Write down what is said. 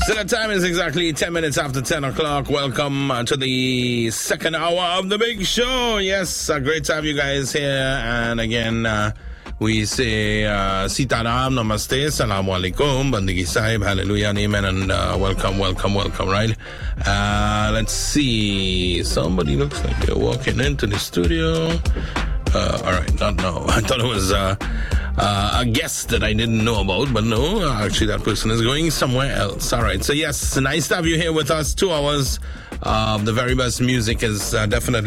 So the time is exactly 10 minutes after 10 o'clock. Welcome to the second hour of the big show. Yes, great to have you guys here. And again, we say Sitaram, Namaste, Salaam Alaikum, Bandigi Sahib, Hallelujah, Amen, and welcome, right? Let's see. Somebody looks like they're walking into the studio. All right, not now. I thought it was a guest that I didn't know about, but no, actually that person is going somewhere else. All right, so yes, nice to have you here with us. 2 hours of the very best music is definitely